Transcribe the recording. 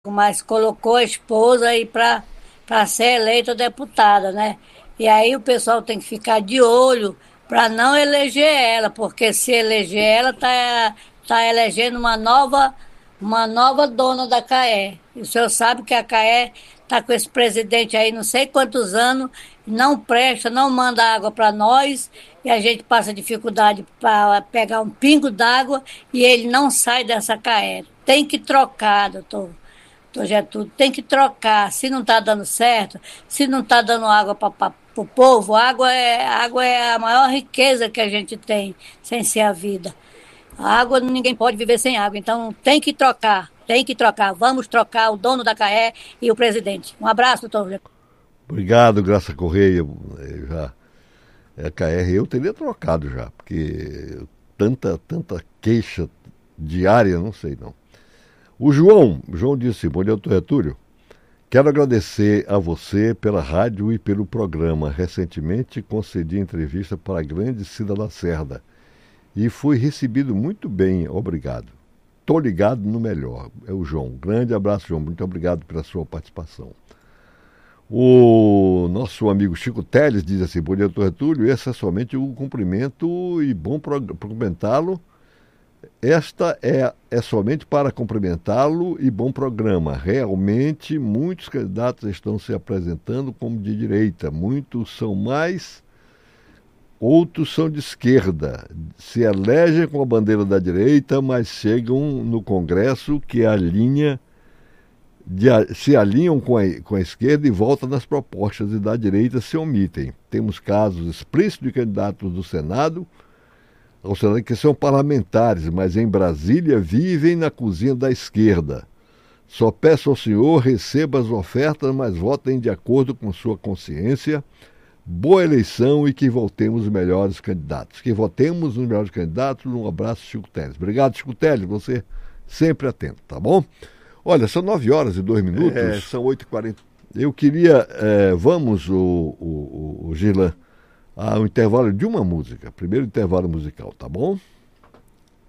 mas colocou a esposa aí para ser eleita deputada, né? E aí o pessoal tem que ficar de olho para não eleger ela, porque se eleger ela, tá elegendo uma nova dona da CAE. E o senhor sabe que a CAE está com esse presidente aí não sei quantos anos, não presta, não manda água para nós, e a gente passa dificuldade para pegar um pingo d'água e ele não sai dessa CAE. Tem que trocar, doutor Getúlio, tem que trocar. Se não está dando certo, se não está dando água para o povo, água é a maior riqueza que a gente tem, sem ser a vida. A água, ninguém pode viver sem água, então tem que trocar, tem que trocar. Vamos trocar o dono da CAE e o presidente. Um abraço, doutor Getúlio. Obrigado, Graça Correia. A KR eu teria trocado já, porque tanta queixa diária, não sei não. O João disse, bom dia, doutor Getúlio. Quero agradecer a você pela rádio e pelo programa. Recentemente concedi entrevista para a grande Cida Lacerda e fui recebido muito bem, obrigado. Estou ligado no melhor. É o João. Grande abraço, João. Muito obrigado pela sua participação. O nosso amigo Chico Teles diz assim, bom dia, doutor Getúlio, esse é somente um cumprimento e bom cumprimentá-lo. Esta é somente para cumprimentá-lo e bom programa. Realmente, muitos candidatos estão se apresentando como de direita. Muitos são mais, outros são de esquerda. Se elegem com a bandeira da direita, mas chegam no Congresso que se alinham com a esquerda e voltam nas propostas e da direita se omitem. Temos casos explícitos de candidatos do Senado, ao Senado que são parlamentares, mas em Brasília vivem na cozinha da esquerda. Só peço ao senhor, receba as ofertas, mas votem de acordo com sua consciência. Boa eleição e que votemos os melhores candidatos. Que votemos os melhores candidatos. Um abraço, Chico Teles. Obrigado, Chico Teles, você sempre atento, tá bom? Olha, são 9 horas e 2 minutos. São 8h40. Eu queria, vamos, o Gilan, ao intervalo de uma música. Primeiro intervalo musical, tá bom?